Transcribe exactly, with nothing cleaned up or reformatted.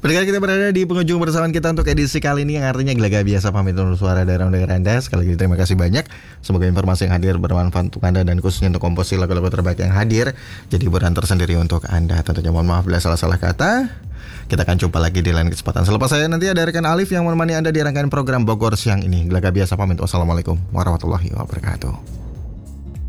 Berkali kita berada di penghujung persamaan kita untuk edisi kali ini, yang artinya Gelaga Biasa pamit undur suara dari dengar Anda. Sekali lagi terima kasih banyak. Semoga informasi yang hadir bermanfaat untuk Anda dan khususnya untuk komposisi lagu-lagu terbaik yang hadir jadi hiburan tersendiri untuk Anda. Tentunya mohon maaf bila salah-salah kata. Kita akan jumpa lagi di lain kesempatan. Selepas saya nanti ada rekan Alif yang menemani Anda di rangkaian program Bogor siang ini. Gelaga Biasa pamit. Wassalamualaikum warahmatullahi wabarakatuh.